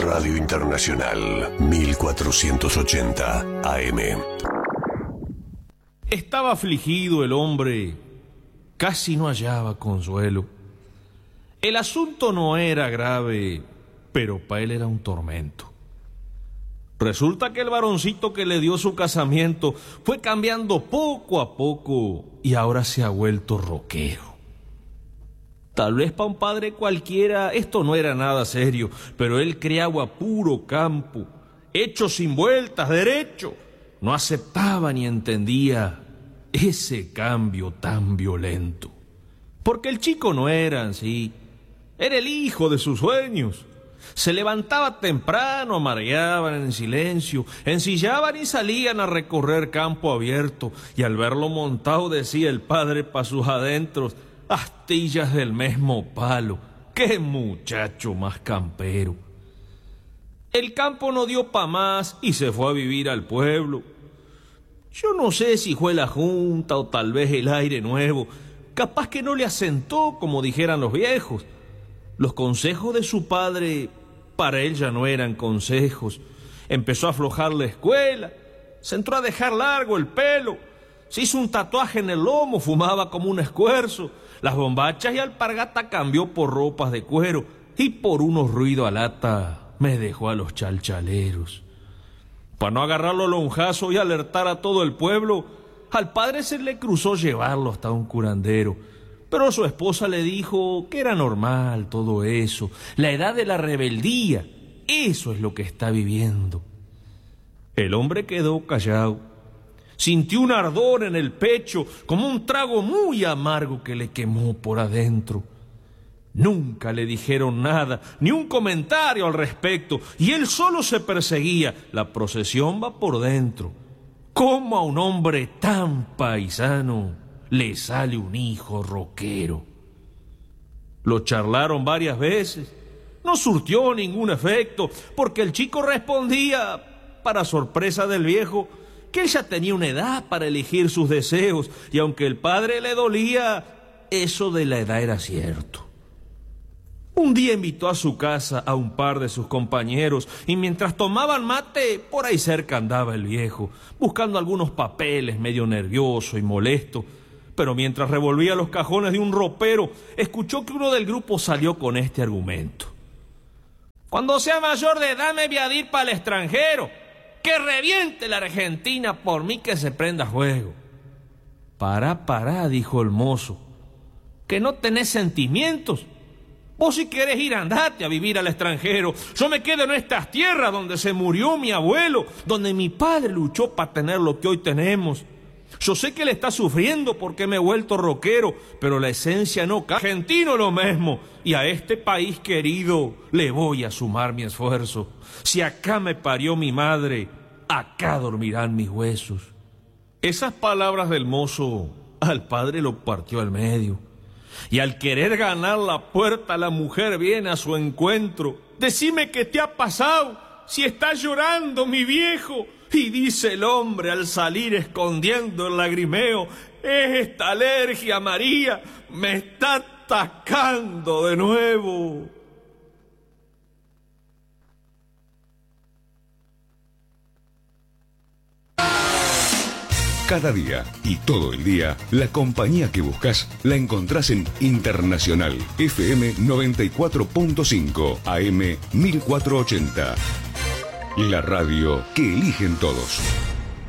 Radio Internacional 1480 AM. Estaba afligido el hombre, casi no hallaba consuelo. El asunto no era grave, pero para él era un tormento. Resulta que el varoncito que le dio su casamiento fue cambiando poco a poco y ahora se ha vuelto rockero. Tal vez para un padre cualquiera esto no era nada serio, pero él criaba a puro campo, hecho sin vueltas, derecho. No aceptaba ni entendía ese cambio tan violento. Porque el chico no era así, era el hijo de sus sueños. Se levantaba temprano, mareaban en silencio, ensillaban y salían a recorrer campo abierto, y al verlo montado decía el padre pa' sus adentros: astillas del mismo palo, qué muchacho más campero. El campo no dio pa' más y se fue a vivir al pueblo. Yo no sé si fue la junta o tal vez el aire nuevo, capaz que no le asentó como dijeran los viejos. Los consejos de su padre para él ya no eran consejos. Empezó a aflojar la escuela, se entró a dejar largo el pelo, se hizo un tatuaje en el lomo, fumaba como un escuerzo. Las bombachas y alpargata cambió por ropas de cuero y por unos ruidos a lata me dejó a los chalchaleros. Para no agarrarlo a lonjazo y alertar a todo el pueblo, al padre se le cruzó llevarlo hasta un curandero. Pero su esposa le dijo que era normal todo eso, la edad de la rebeldía, eso es lo que está viviendo. El hombre quedó callado, sintió un ardor en el pecho, como un trago muy amargo que le quemó por adentro. Nunca le dijeron nada, ni un comentario al respecto, y él solo se perseguía. La procesión va por dentro. ¿Cómo a un hombre tan paisano le sale un hijo rockero? Lo charlaron varias veces, no surtió ningún efecto, porque el chico respondía, para sorpresa del viejo, que él ya tenía una edad para elegir sus deseos, y aunque el padre le dolía, eso de la edad era cierto. Un día invitó a su casa a un par de sus compañeros, y mientras tomaban mate, por ahí cerca andaba el viejo, buscando algunos papeles, medio nervioso y molesto. Pero mientras revolvía los cajones de un ropero, escuchó que uno del grupo salió con este argumento: cuando sea mayor de edad me voy a ir para el extranjero, que reviente la Argentina, por mí que se prenda fuego. Pará, dijo el mozo, que no tenés sentimientos. Vos si querés ir, andate a vivir al extranjero. Yo me quedo en estas tierras donde se murió mi abuelo, donde mi padre luchó para tener lo que hoy tenemos. Yo sé que él está sufriendo porque me he vuelto rockero, pero la esencia no cambia. Argentino lo mismo, y a este país querido le voy a sumar mi esfuerzo. Si acá me parió mi madre, acá dormirán mis huesos. Esas palabras del mozo al padre lo partió al medio. Y al querer ganar la puerta, la mujer viene a su encuentro. Decime qué te ha pasado, si estás llorando, mi viejo. Y dice el hombre al salir escondiendo el lagrimeo: es esta alergia, María, me está atacando de nuevo. Cada día y todo el día, la compañía que buscas la encontrás en Internacional FM 94.5 AM 1480. La radio que eligen todos.